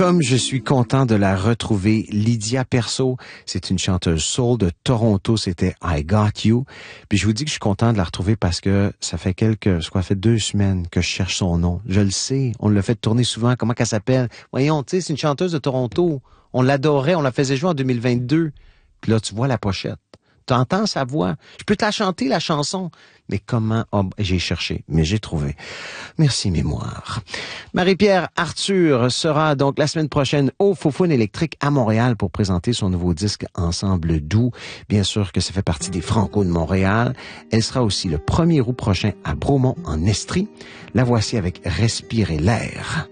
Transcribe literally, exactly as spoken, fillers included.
Comme je suis content de la retrouver, Lydia Perceau, c'est une chanteuse soul de Toronto, c'était I Got You. Puis je vous dis que je suis content de la retrouver parce que ça fait quelques, ça fait deux semaines que je cherche son nom. Je le sais, on l'a fait tourner souvent. Comment qu'elle s'appelle? Voyons, tu sais, c'est une chanteuse de Toronto. On l'adorait, on la faisait jouer en deux mille vingt-deux. Puis là, tu vois la pochette. Tu entends sa voix. Je peux te la chanter, la chanson. Mais comment? Oh, j'ai cherché, mais j'ai trouvé. Merci, mémoire. Marie-Pierre Arthur sera donc la semaine prochaine au Faux-Foune électrique à Montréal pour présenter son nouveau disque Ensemble doux. Bien sûr que ça fait partie des Franco de Montréal. Elle sera aussi le premier août prochain à Bromont en Estrie. La voici avec Respirer l'air.